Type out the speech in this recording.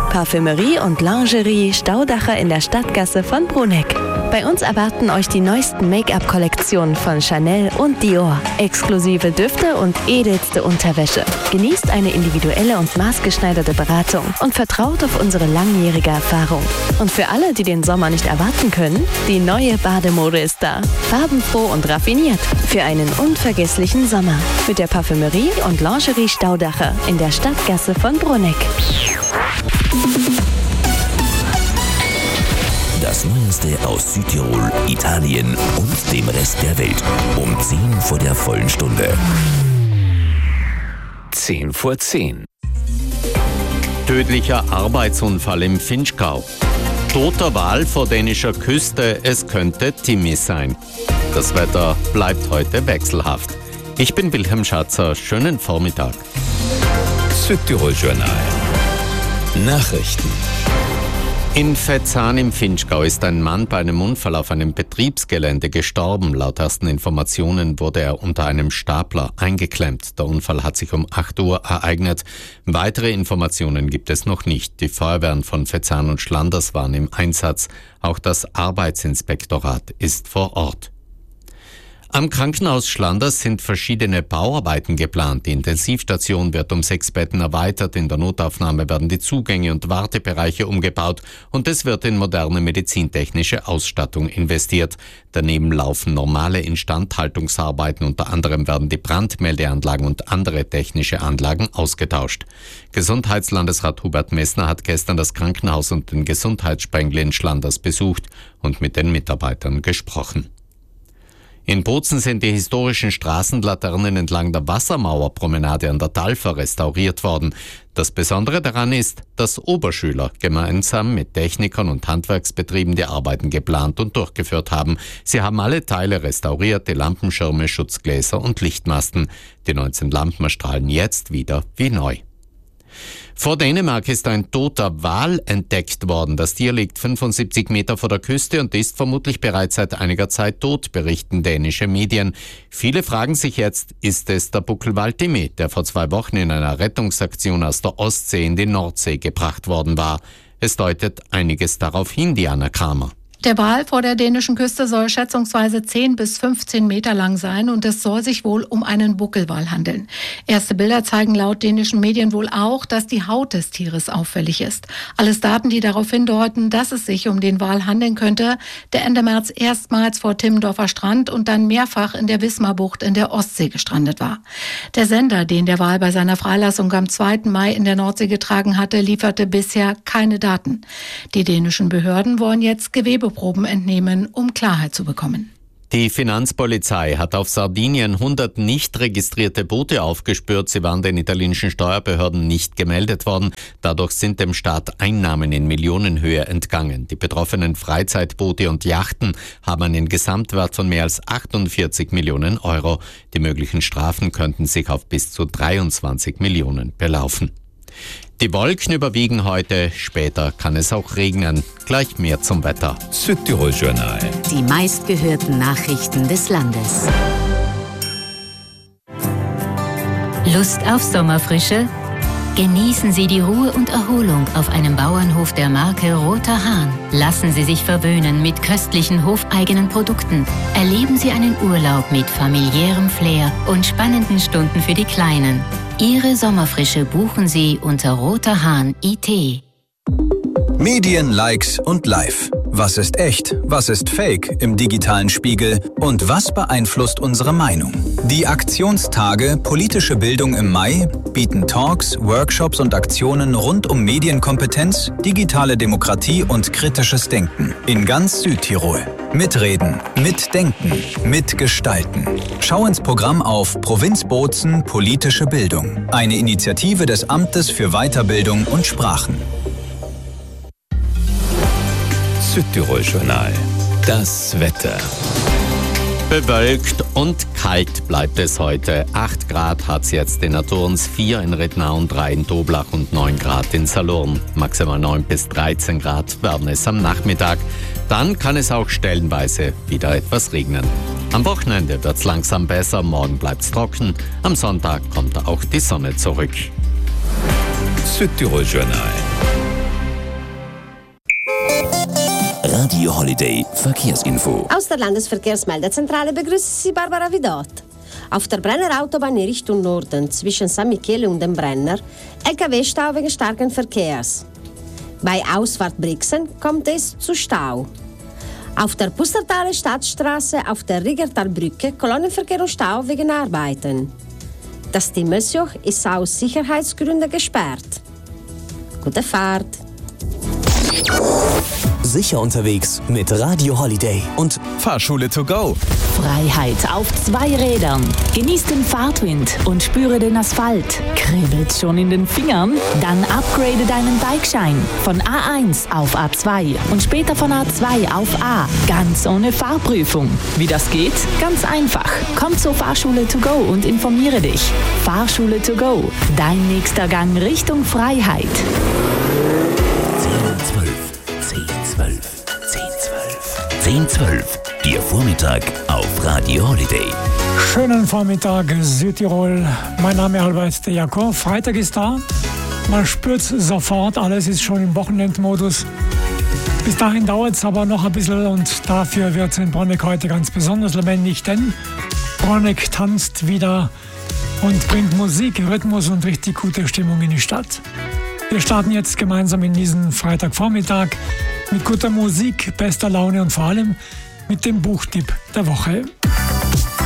Parfümerie und Lingerie Staudacher in der Stadtgasse von Bruneck. Bei uns erwarten euch die neuesten Make-up-Kollektionen von Chanel und Dior, exklusive Düfte und edelste Unterwäsche. Genießt eine individuelle und maßgeschneiderte Beratung und vertraut auf unsere langjährige Erfahrung. Und für alle, die den Sommer nicht erwarten können, die neue Bademode ist da. Farbenfroh und raffiniert für einen unvergesslichen Sommer. Mit der Parfümerie und Lingerie Staudacher in der Stadtgasse von Bruneck. Das Neueste aus Südtirol, Italien und dem Rest der Welt. Um 10 vor der vollen Stunde. 10 vor 10. Tödlicher Arbeitsunfall im Finchgau. Toter Wal vor dänischer Küste, es könnte Timmy sein. Das Wetter bleibt heute wechselhaft. Ich bin Wilhelm Schatzer, schönen Vormittag. Südtirol Journal. Nachrichten. In Vetzahn im Finchgau ist ein Mann bei einem Unfall auf einem Betriebsgelände gestorben. Laut ersten Informationen wurde er unter einem Stapler eingeklemmt. Der Unfall hat sich um 8 Uhr ereignet. Weitere Informationen gibt es noch nicht. Die Feuerwehren von Vetzahn und Schlanders waren im Einsatz. Auch das Arbeitsinspektorat ist vor Ort. Am Krankenhaus Schlanders sind verschiedene Bauarbeiten geplant. Die Intensivstation wird um 6 Betten erweitert. In der Notaufnahme werden die Zugänge und Wartebereiche umgebaut und es wird in moderne medizintechnische Ausstattung investiert. Daneben laufen normale Instandhaltungsarbeiten. Unter anderem werden die Brandmeldeanlagen und andere technische Anlagen ausgetauscht. Gesundheitslandesrat Hubert Messner hat gestern das Krankenhaus und den Gesundheitssprengel in Schlanders besucht und mit den Mitarbeitern gesprochen. In Bozen sind die historischen Straßenlaternen entlang der Wassermauerpromenade an der Talfer restauriert worden. Das Besondere daran ist, dass Oberschüler gemeinsam mit Technikern und Handwerksbetrieben die Arbeiten geplant und durchgeführt haben. Sie haben alle Teile restauriert, die Lampenschirme, Schutzgläser und Lichtmasten. Die 19 Lampen erstrahlen jetzt wieder wie neu. Vor Dänemark ist ein toter Wal entdeckt worden. Das Tier liegt 75 Meter vor der Küste und ist vermutlich bereits seit einiger Zeit tot, berichten dänische Medien. Viele fragen sich jetzt, ist es der Buckelwal Timmy, der vor 2 Wochen in einer Rettungsaktion aus der Ostsee in die Nordsee gebracht worden war? Es deutet einiges darauf hin, Diana Kramer. Der Wal vor der dänischen Küste soll schätzungsweise 10 bis 15 Meter lang sein und es soll sich wohl um einen Buckelwal handeln. Erste Bilder zeigen laut dänischen Medien wohl auch, dass die Haut des Tieres auffällig ist. Alles Daten, die darauf hindeuten, dass es sich um den Wal handeln könnte, der Ende März erstmals vor Timmendorfer Strand und dann mehrfach in der Wismarbucht in der Ostsee gestrandet war. Der Sender, den der Wal bei seiner Freilassung am 2. Mai in der Nordsee getragen hatte, lieferte bisher keine Daten. Die dänischen Behörden wollen jetzt Gewebeproben entnehmen, um Klarheit zu bekommen. Die Finanzpolizei hat auf Sardinien 100 nicht registrierte Boote aufgespürt. Sie waren den italienischen Steuerbehörden nicht gemeldet worden. Dadurch sind dem Staat Einnahmen in Millionenhöhe entgangen. Die betroffenen Freizeitboote und Yachten haben einen Gesamtwert von mehr als 48 Millionen Euro. Die möglichen Strafen könnten sich auf bis zu 23 Millionen belaufen. Die Wolken überwiegen heute, später kann es auch regnen. Gleich mehr zum Wetter. Südtirol Journal. Die meistgehörten Nachrichten des Landes. Lust auf Sommerfrische? Genießen Sie die Ruhe und Erholung auf einem Bauernhof der Marke Roter Hahn. Lassen Sie sich verwöhnen mit köstlichen hofeigenen Produkten. Erleben Sie einen Urlaub mit familiärem Flair und spannenden Stunden für die Kleinen. Ihre Sommerfrische buchen Sie unter roterhahn.it. Medien, Likes und Live. Was ist echt? Was ist fake im digitalen Spiegel? Und was beeinflusst unsere Meinung? Die Aktionstage Politische Bildung im Mai bieten Talks, Workshops und Aktionen rund um Medienkompetenz, digitale Demokratie und kritisches Denken in ganz Südtirol. Mitreden, mitdenken, mitgestalten. Schau ins Programm auf Provinz Bozen Politische Bildung. Eine Initiative des Amtes für Weiterbildung und Sprachen. Südtirol Journal. Das Wetter. Bewölkt und kalt bleibt es heute. 8 Grad hat es jetzt in Aturns, 4 in Rednaun, 3 in Toblach und 9 Grad in Salurn. Maximal 9 bis 13 Grad werden es am Nachmittag. Dann kann es auch stellenweise wieder etwas regnen. Am Wochenende wird es langsam besser, morgen bleibt es trocken. Am Sonntag kommt auch die Sonne zurück. Südtirol Journal. Radio Holiday Verkehrsinfo. Aus der Landesverkehrsmeldezentrale begrüßt Sie Barbara Vidot. Auf der Brenner Autobahn in Richtung Norden zwischen San Michele und dem Brenner LKW-Stau wegen starken Verkehrs. Bei Ausfahrt Brixen kommt es zu Stau. Auf der Pustertaler Stadtstraße auf der Riggertalbrücke Kolonnenverkehr und Stau wegen Arbeiten. Das Timmelsjoch ist aus Sicherheitsgründen gesperrt. Gute Fahrt! Sicher unterwegs mit Radio Holiday und Fahrschule to go. Freiheit auf 2 Rädern. Genieß den Fahrtwind und spüre den Asphalt. Kribbelt's schon in den Fingern? Dann upgrade deinen Bikeschein von A1 auf A2 und später von A2 auf A. Ganz ohne Fahrprüfung. Wie das geht? Ganz einfach. Komm zur Fahrschule to go und informiere dich. Fahrschule to go. Dein nächster Gang Richtung Freiheit. 10-12. Ihr Vormittag auf Radio Holiday. Schönen Vormittag, Südtirol. Mein Name ist Albert de Jacob. Freitag ist da. Man spürt es sofort, alles ist schon im Wochenendmodus. Bis dahin dauert es aber noch ein bisschen und dafür wird es in Bronegg heute ganz besonders lebendig, denn Bronegg tanzt wieder und bringt Musik, Rhythmus und richtig gute Stimmung in die Stadt. Wir starten jetzt gemeinsam in diesen Freitagvormittag mit guter Musik, bester Laune und vor allem mit dem Buchtipp der Woche.